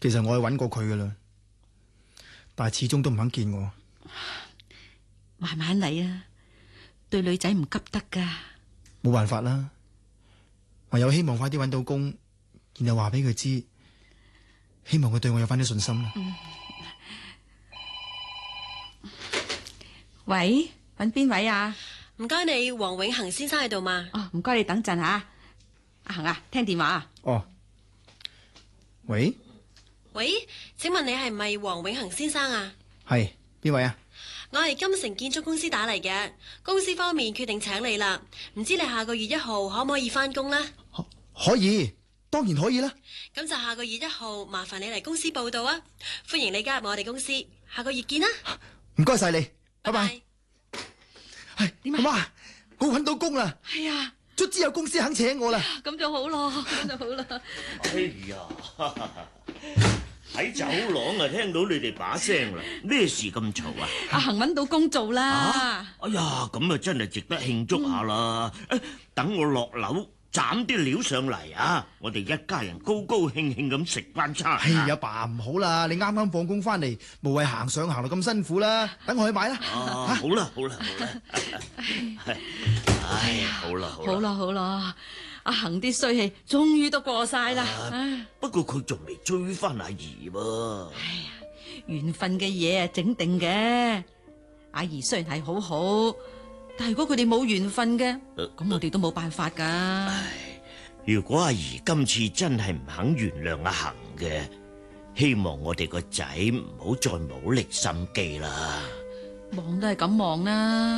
其實我係揾過佢噶啦，但係始終都唔肯見我。 慢慢嚟啊，對女仔唔急得噶。 冇辦法啦，唯有希望快啲揾到工，然後話俾佢知，希望佢對我有翻啲信心啦。 喂，揾邊位啊？ 唔該你，黃永恒先生喺度嘛？ 哦，唔該你等陣吓。阿恒啊，聽電話啊。 哦，喂， 喂，請問你係唔係黃永恒先生啊？ 係邊位啊？ 我係金城建築公司打嚟嘅，公司方面決定請你啦，唔知你下個月1號可唔可以返工呢？ 可以，當然可以啦。 咁就下個月1號，麻煩你嚟公司報到啊！歡迎你加入我哋公司，下個月見啦。 唔該晒你，拜拜。係點啊？ 阿媽，我搵到工啦！ 係啊， 卒之有公司肯請我啦。 咁就好咯，咁就好啦。 哎呀，喺走廊啊，聽到你哋把聲啦，咩事咁嘈啊？ 阿恒揾到工做啦。 哎呀，咁啊真係值得慶祝下啦！等我落樓斬啲料上嚟啊，我哋一家人高高興興咁食翻餐。 哎呀，爸唔好啦，你啱啱放工翻嚟，無謂行上行落咁辛苦啦，等我去買啦。 好啦好啦好啦，哎，好啦好啦好啦，阿恒啲衰氣終於都過晒啦。 不過佢仲未追翻阿姨噃。 哎呀，緣分嘅嘢啊整定嘅。阿姨雖然係好好，但係如果佢哋冇緣分嘅，咁我哋都冇辦法噶。 如果阿姨今次真係唔肯原諒阿恒嘅，希望我哋個仔唔好再冇力心機啦。 忙都係咁忙啦。